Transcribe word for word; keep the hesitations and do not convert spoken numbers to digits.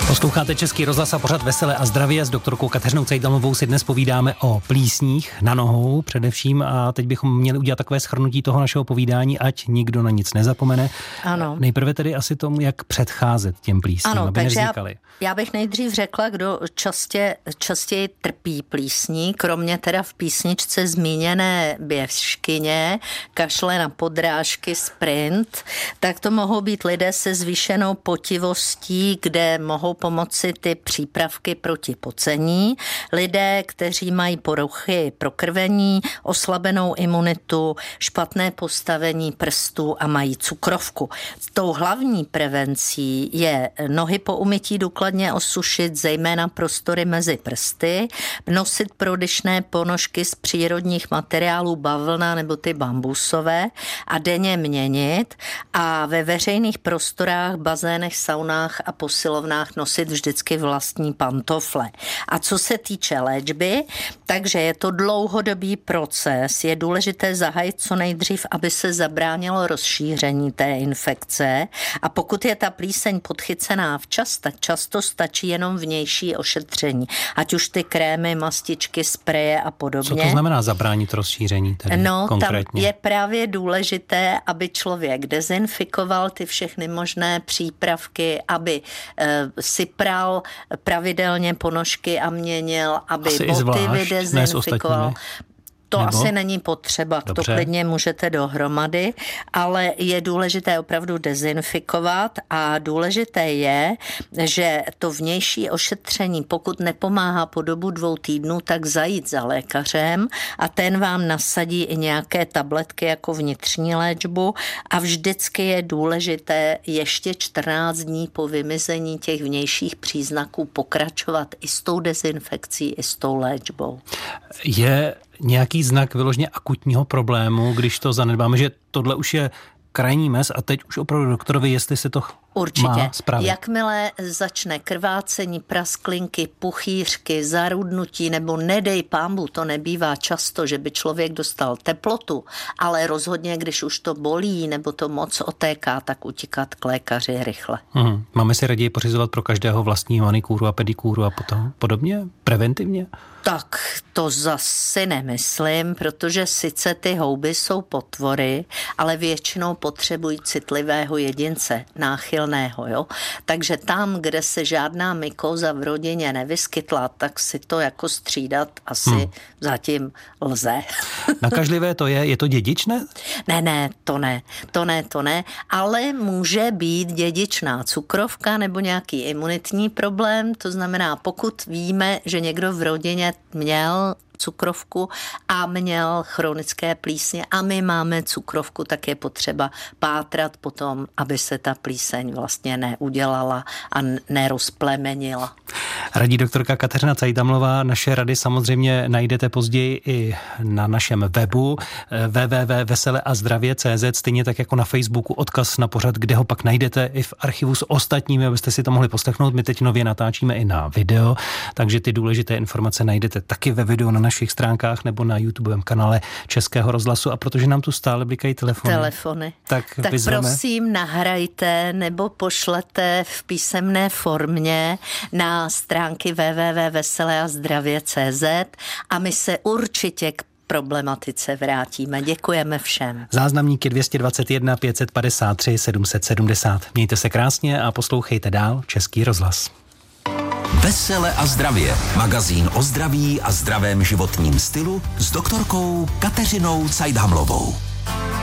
Posloucháte Český rozhlas a pořad Veselé a zdravě. S doktorkou Kateřinou Cajdamovou si dnes povídáme o plísních na nohou především a teď bychom měli udělat takové shrnutí toho našeho povídání, ať nikdo na nic nezapomene. Ano. Nejprve tedy asi tomu, jak předcházet těm plísním, ano, aby nevznikaly. Já, já bych nejdřív řekla, kdo častě, častěji trpí plísní, kromě teda v písničce zmíněné běžkyně, kašle na podrážky, sprint, tak to mohou být lidé se zvýšenou potivostí, kde mohou pomoci ty přípravky proti pocení, lidé, kteří mají poruchy prokrvení, oslabenou imunitu, špatné postavení prstů a mají cukrovku. Tou hlavní prevencí je nohy po umytí důkladně osušit, zejména prostory mezi prsty, nosit prodyšné ponožky z přírodních materiálů, bavlna nebo ty bambusové a denně měnit a ve veřejných prostorách, bazénech, saunách a posilovnách nosit vždycky vlastní pantofle. A co se týče léčby, takže je to dlouhodobý proces. Je důležité zahájit co nejdřív, aby se zabránilo rozšíření té infekce. A pokud je ta plíseň podchycená včas, tak často stačí jenom vnější ošetření. Ať už ty krémy, mastičky, spreje a podobně. Co to znamená zabránit rozšíření tedy no, konkrétně? Tam je právě důležité, aby člověk dezinfikoval ty všechny možné přípravky, aby e, si pral pravidelně ponožky a měnil, aby asi boty dezinfikoval. To Nebo? Asi není potřeba, Dobře. To klidně můžete dohromady, ale je důležité opravdu dezinfikovat a důležité je, že to vnější ošetření, pokud nepomáhá po dobu dvou týdnů, tak zajít za lékařem a ten vám nasadí i nějaké tabletky jako vnitřní léčbu a vždycky je důležité ještě čtrnáct dní po vymizení těch vnějších příznaků pokračovat i s tou dezinfekcí, i s tou léčbou. Je nějaký znak vyloženě akutního problému, když to zanedbáme, že tohle už je krajní mez a teď už opravdu doktorovi, jestli se to Určitě. má spravit. Jakmile začne krvácení, prasklinky, puchýřky, zarudnutí nebo nedej pámbu, to nebývá často, že by člověk dostal teplotu, ale rozhodně, když už to bolí nebo to moc otéká, tak utíkat k lékaři rychle. Hmm. Máme si raději pořizovat pro každého vlastní manikúru a pedikúru a potom podobně? Preventivně? Tak to zase nemyslím, protože sice ty houby jsou potvory, ale většinou potřebují citlivého jedince, náchylného, jo. Takže tam, kde se žádná mykóza v rodině nevyskytla, tak si to jako střídat asi hmm. zatím lze. Nakažlivé to je? Je to dědičné? Ne, ne, to ne, to ne, to ne, ale může být dědičná cukrovka nebo nějaký imunitní problém, to znamená, pokud víme, že někdo v rodině měl cukrovku a měl chronické plísně a my máme cukrovku, tak je potřeba pátrat potom, aby se ta plíseň vlastně neudělala a nerozplemenila. Radí doktorka Kateřina Cajdamová. Naše rady samozřejmě najdete později i na našem webu w w w tečka vesele a zdravě tečka c z, stejně tak jako na Facebooku odkaz na pořad, kde ho pak najdete i v archivu s ostatními, abyste si to mohli poslechnout. My teď nově natáčíme i na video, takže ty důležité informace najdete taky ve videu na našich stránkách nebo na YouTubovém kanále Českého rozhlasu. A protože nám tu stále blikají telefony. Telefony. Tak, tak prosím nahrajte nebo pošlete v písemné formě na stránky w w w tečka vesele a zdravě tečka c z a my se určitě k problematice vrátíme. Děkujeme všem. Záznamníky dvě stě dvacet jedna pět set padesát tři sedm set sedmdesát. Mějte se krásně a poslouchejte dál Český rozhlas. Vesele a zdravě. Magazín o zdraví a zdravém životním stylu s doktorkou Kateřinou Cajdamovou.